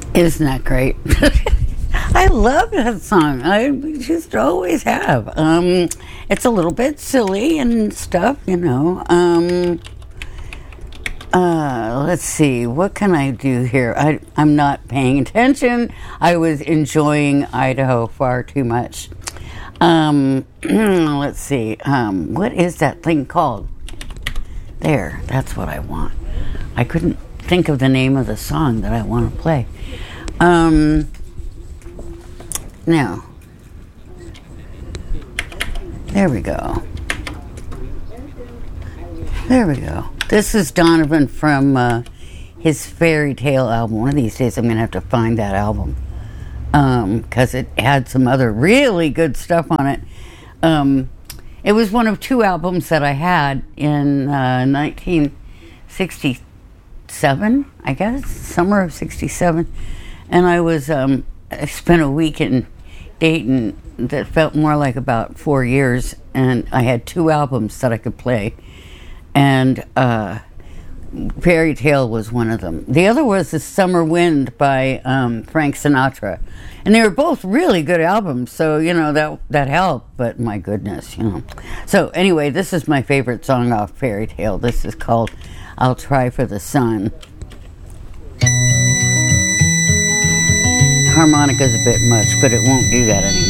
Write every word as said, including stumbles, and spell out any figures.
Isn't that great? I love that song. I just always have. Um, it's a little bit silly and stuff, you know. Um, uh, let's see. What can I do here? I, I'm not paying attention. I was enjoying Idaho far too much. Um, let's see. Um, what is that thing called? There. That's what I want. I couldn't think of the name of the song that I want to play. Um, now, there we go. There we go. This is Donovan from uh, his Fairy Tale album. One of these days I'm going to have to find that album because um, it had some other really good stuff on it. Um, it was one of two albums that I had in uh, nineteen sixty-seven, I guess, summer of sixty-seven. And I was, um, I spent a week in Dayton that felt more like about four years, and I had two albums that I could play. And uh, Fairy Tale was one of them. The other was The Summer Wind by um, Frank Sinatra. And they were both really good albums, so, you know, that that helped, but my goodness, you know. So, anyway, this is my favorite song off Fairy Tale. This is called I'll Try for the Sun. Harmonica's a bit much, but it won't do that anymore.